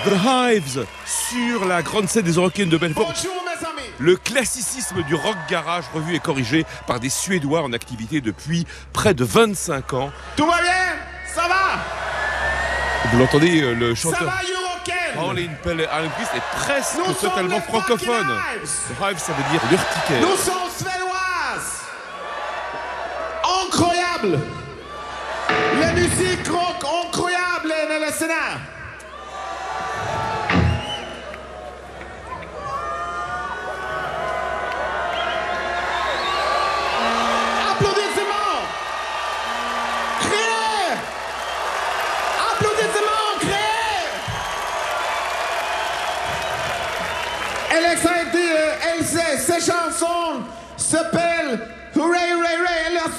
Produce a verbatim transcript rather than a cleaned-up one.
The Hives sur la grande scène des Eurocaines de Belfort. Bonjour mes amis. Le classicisme du rock garage revu et corrigé par des Suédois en activité depuis près de vingt-cinq ans. Tout va bien? Ça va? Vous l'entendez, le Ça chanteur va Eurocaine? Pauline Pelle Almqvist est presque Nous sommes totalement les francophone. fucking Hives. The Hives, ça veut dire l'urticaire. Nous sommes suédoises. Incroyable. La musique rock incroyable dans le Sénat. Applaudissements. Criez. Applaudissements, criez. Elle a dit, elle sait, ces chansons s'appellent